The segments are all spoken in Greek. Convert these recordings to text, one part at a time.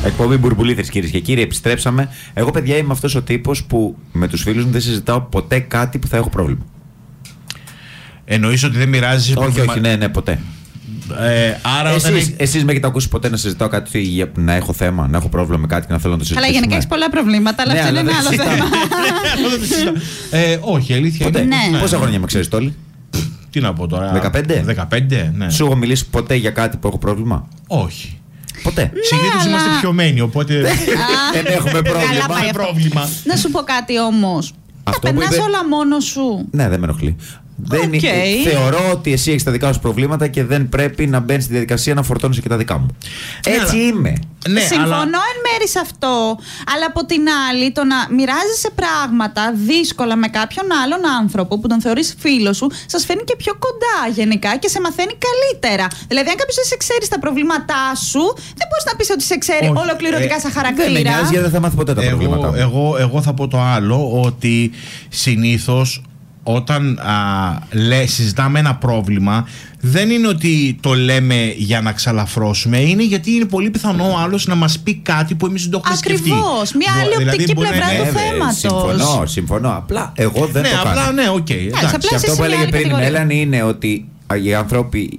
Εκπομπή Μπουρμπουλίθρες, κυρίες και κύριοι, επιστρέψαμε. Εγώ, παιδιά, είμαι αυτός ο τύπος που με τους φίλους μου δεν συζητάω ποτέ κάτι που θα έχω πρόβλημα. Εννοείς ότι δεν μοιράζεσαι πρόβλημα? Όχι, ναι, ποτέ. Άρα εσείς με έχετε ακούσει ποτέ να συζητάω κάτι, να έχω θέμα, να έχω πρόβλημα με κάτι και να θέλω να το συζητήσω? Αλλά γενικά έχεις πολλά προβλήματα, αλλά αυτό είναι ένα άλλο θέμα. Όχι, αλήθεια είναι. Πόσα χρόνια με ξέρεις, Τόλι? Τι να πω τώρα? 15, ναι. Σου έχω μιλήσει ποτέ για κάτι που έχω πρόβλημα? Όχι. Ποτέ. Συνήθως είμαστε πιωμένοι, οπότε δεν έχουμε πρόβλημα. Να σου πω κάτι όμως. Τα περνάς όλα μόνος σου? Ναι, δεν με ενοχλεί. Θεωρώ ότι εσύ έχεις τα δικά σου προβλήματα και δεν πρέπει να μπαίνεις στη διαδικασία να φορτώνεις και τα δικά μου. Έτσι είμαι. Ναι, συμφωνώ εν μέρει σε αυτό. Αλλά από την άλλη, το να μοιράζεσαι πράγματα δύσκολα με κάποιον άλλον άνθρωπο που τον θεωρείς φίλο σου, σας φέρνει και πιο κοντά γενικά και σε μαθαίνει καλύτερα. Δηλαδή, αν κάποιος δεν σε ξέρει στα προβλήματά σου, δεν μπορείς να πεις ότι σε ξέρει ολοκληρωτικά σαν χαρακτήρα. Δεν με νοιάζει, γιατί δεν θα μάθει ποτέ τα προβλήματά μου. Εγώ θα πω το άλλο, ότι συνήθως όταν συζητάμε ένα πρόβλημα, δεν είναι ότι το λέμε για να ξαλαφρώσουμε, είναι γιατί είναι πολύ πιθανό ο άλλος να μας πει κάτι που εμείς δεν το έχουμε σκεφτεί. Ακριβώς, μια άλλη οπτική πλευρά του θέματος. Συμφωνώ. Απλά εγώ δεν το κάνω. Απλά ναι, οκ. Και αυτό που έλεγε πριν η Μέλανη είναι ότι οι άνθρωποι.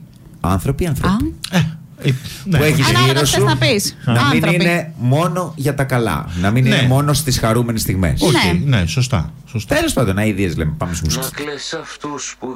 Που έχεις γύρω σου να μην είναι μόνο για τα καλά. Να μην είναι μόνο στις χαρούμενες στιγμές. Όχι, ναι, σωστά. Τέλος πάντων, αηδίες λέμε. Πάμε στη μουσική. Να κλαις αυτούς που